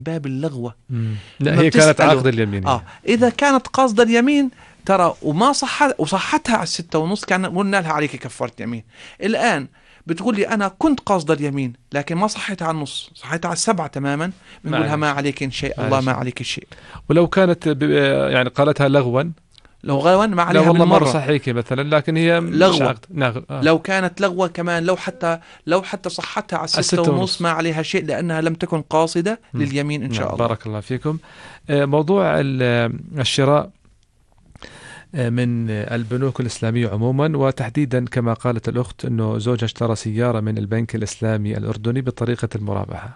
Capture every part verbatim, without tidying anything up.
باب اللغوة. لا هي كانت عقد اليمين. آه إذا كانت قصد اليمين ترى وما صح وصحتها على الستة ونص كان قلنا لها عليك كفارة يمين. الآن بتقول لي أنا كنت قاصد اليمين لكن ما صحيتها على النص، صحيتها على السبعة تماما، بنقولها ما عليك شيء، الله ما عليك شيء. ولو كانت يعني قالتها لغوا، لو غوا ما عليها لا والله بالمرة، مرة صحيح مثلا، لكن هي لغوة. آه. لو كانت لغوة كمان، لو حتى لو حتى صحتها على الستة ونص ما عليها شيء لأنها لم تكن قاصدة م. لليمين إن شاء نعم. الله. بارك الله فيكم. موضوع الشراء من البنوك الإسلامية عموما، وتحديدا كما قالت الأخت أنه زوجها اشترى سيارة من البنك الإسلامي الأردني بطريقة المرابحة.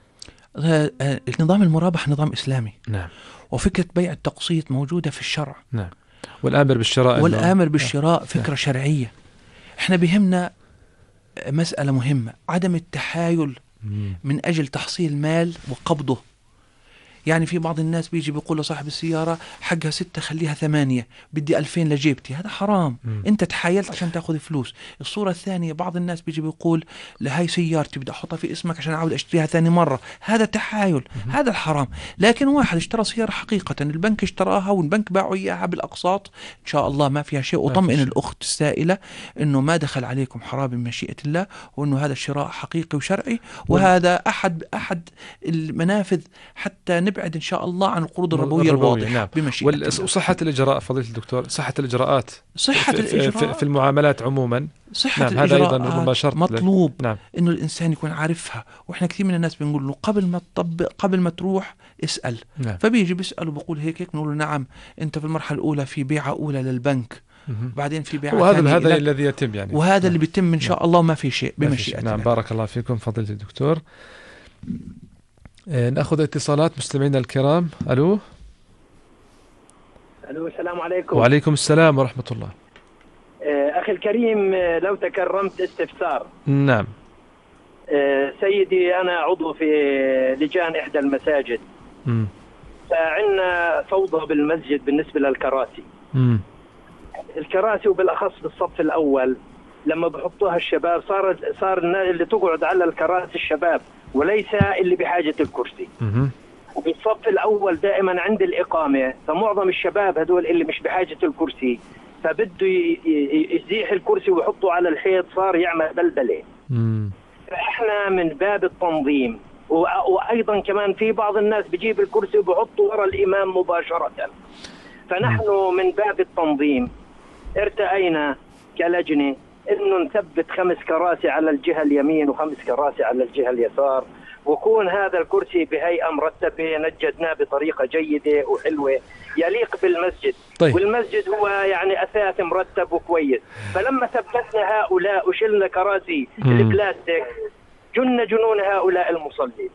نظام المرابحة نظام إسلامي. نعم. وفكرة بيع التقسيط موجودة في الشرع. نعم. والآمر بالشراء والآمر بالشراء فكرة شرعية. احنا بهمنا مسألة مهمة، عدم التحايل من أجل تحصيل مال وقبضه. يعني في بعض الناس بيجي بيقول لصاحب السيارة حقها ستة خليها ثمانية، بدي ألفين لجيبتي، هذا حرام. م. انت تحايلت عشان تاخذ فلوس. الصورة الثانية بعض الناس بيجي بيقول لهاي سيارتي بدي احطها في اسمك عشان اعود اشتريها ثاني مرة، هذا تحايل. م. هذا الحرام. لكن واحد اشترى سيارة حقيقة البنك اشتراها والبنك باعوا اياها بالاقساط، ان شاء الله ما فيها شيء. وطمئن الاخت السائلة انه ما دخل عليكم حرام بمشيئة الله، وانه هذا الشراء حقيقي وشرعي، وهذا احد احد المنافذ حتى نبعد إن شاء الله عن القروض الربوية الواضحة. نعم. بمشيئة الله. وصحة الإجراء فضيلة الدكتور، صحة الإجراءات صحة في, الإجراء في المعاملات عموما. صحة نعم. هذا أيضا ربما شرط مطلوب. نعم. إنه الإنسان يكون عارفها. وإحنا كثير من الناس بنقول له قبل ما تطبق، قبل ما تروح اسأل. نعم. فبيجي بيسأل وبقول هيك هيك، نقول له نعم أنت في المرحلة الأولى في بيعة أولى للبنك، بعدين في بيعة وهذا ثانية، هذا الذي يتم يعني، وهذا نعم. اللي بيتم إن شاء نعم. الله وما في شيء بمشيئة الله. نعم. بارك الله فيكم فضيلة الدكتور. نأخذ اتصالات مستمعينا الكرام. ألو. ألو السلام عليكم. وعليكم السلام ورحمة الله. أخي الكريم لو تكرمت استفسار. نعم. سيدي أنا عضو في لجان إحدى المساجد. م. فعندنا فوضى بالمسجد بالنسبة للكراسي. م. الكراسي وبالأخص بالصف الأول لما بحطوها الشباب صار صار اللي تقعد على الكراسي الشباب وليس اللي بحاجة الكرسي. م. وبالصف الأول دائما عند الإقامة فمعظم الشباب هدول اللي مش بحاجة الكرسي فبده يزيح الكرسي ويحطه على الحيط، صار يعمل بلبلة. م. فإحنا من باب التنظيم، وأيضا كمان في بعض الناس بيجيب الكرسي وبحطه وراء الإمام مباشرة. فنحن من باب التنظيم ارتأينا كلجنة إنه نثبت خمس كراسي على الجهة اليمين وخمس كراسي على الجهة اليسار، وكون هذا الكرسي بهيئة مرتبة نجدناه بطريقة جيدة وحلوة يليق بالمسجد. طيب. والمسجد هو يعني أثاث مرتب وكويس. فلما ثبتنا هؤلاء وشلنا كراسي البلاستيك جن جنون هؤلاء المصلين.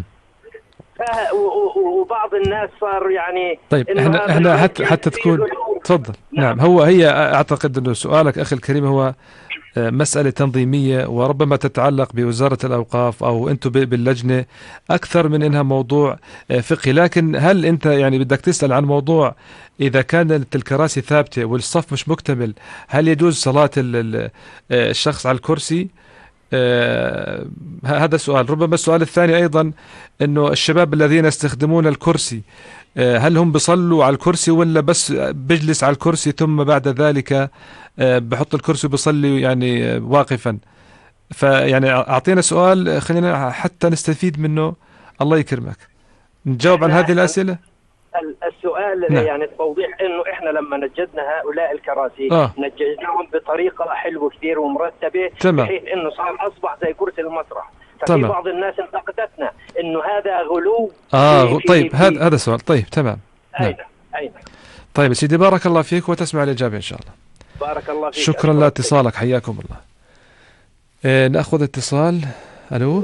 وبعض الناس صار يعني طيب احنا احنا حتى حتى تكون تفضل. نعم. نعم. هو هي اعتقد انه سؤالك اخي الكريم هو مسألة تنظيمية، وربما تتعلق بوزارة الأوقاف أو أنتم باللجنة أكثر من إنها موضوع فقهي. لكن هل أنت يعني بدك تسأل عن موضوع إذا كانت الكراسي ثابتة والصف مش مكتمل هل يجوز صلاة الشخص على الكرسي؟ آه هذا سؤال. ربما السؤال الثاني أيضا أنه الشباب الذين يستخدمون الكرسي آه هل هم بيصلوا على الكرسي ولا بس بجلس على الكرسي ثم بعد ذلك آه بحط الكرسي وبيصلي يعني آه واقفا؟ فيعني أعطينا سؤال خلينا حتى نستفيد منه. الله يكرمك نجاوب عن هذه الأسئلة. السؤال نعم. يعني التوضيح انه احنا لما نجدنا هؤلاء الكراسي آه. نجدناهم بطريقه حلوه كثير ومرتبه، تمام. بحيث انه صار اصبح زي كرسي المسرح. ففي تمام. بعض الناس انتقدتنا انه هذا غلو. اه في طيب هذا هذا سؤال. طيب تمام. اين اين طيب سيدي بارك الله فيك وتسمع الاجابه ان شاء الله. بارك الله فيك. شكرا لاتصالك حياكم الله. آه ناخذ اتصال. الو.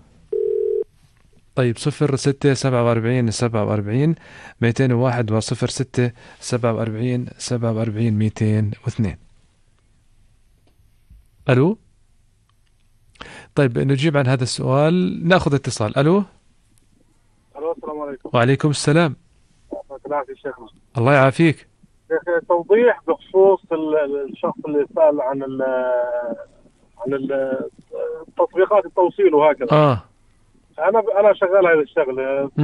طيب صفر ستة سبعة وأربعين سبعة وأربعين مئتين وواحد وصفر ستة سبعة وأربعين سبعة وأربعين مئتين واثنين. ألو. طيب نجيب عن هذا السؤال. نأخذ اتصال. ألو. ألو السلام عليكم. وعليكم السلام. شيخنا. الله يعافيك. توضيح بخصوص الشخص اللي سأل عن ال عن التطبيقات التوصيل وهكذا. آه. أنا أنا شغال هذا الشغل.